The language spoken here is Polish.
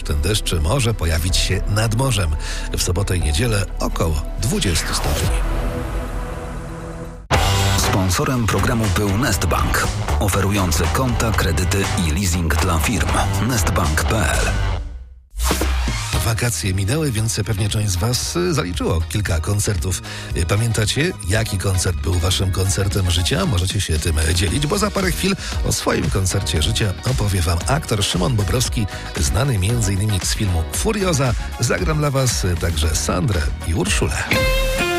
ten deszcz może pojawić się nad morzem. W sobotę i niedzielę około 20 stopni. Sponsorem programu był Nestbank, oferujący konta, kredyty i leasing dla firm. Nestbank.pl. Wakacje minęły, więc pewnie część z Was zaliczyło kilka koncertów. Pamiętacie, jaki koncert był Waszym koncertem życia? Możecie się tym dzielić, bo za parę chwil o swoim koncercie życia opowie Wam aktor Szymon Bobrowski, znany m.in. z filmu Furioza. Zagram dla Was także Sandrę i Urszulę.